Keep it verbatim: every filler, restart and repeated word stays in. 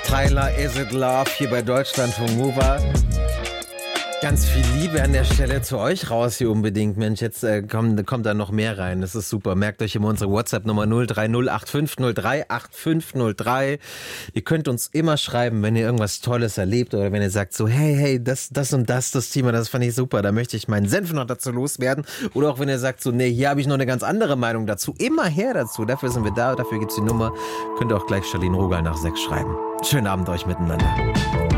Tyler, Is It Love hier bei Deutschlandfunk Nova. Ganz viel Liebe an der Stelle zu euch raus hier unbedingt. Mensch, jetzt äh, kommt, kommt da noch mehr rein. Das ist super. Merkt euch immer unsere WhatsApp-Nummer null drei null acht fünf null drei acht fünf null drei. Ihr könnt uns immer schreiben, wenn ihr irgendwas Tolles erlebt oder wenn ihr sagt so, hey, hey, das, das und das, das Thema, das fand ich super. Da möchte ich meinen Senf noch dazu loswerden. Oder auch wenn ihr sagt so, nee, hier habe ich noch eine ganz andere Meinung dazu. Immer her dazu. Dafür sind wir da. Dafür gibt's die Nummer. Könnt ihr auch gleich Charlene Rogal nach sechs schreiben. Schönen Abend euch miteinander.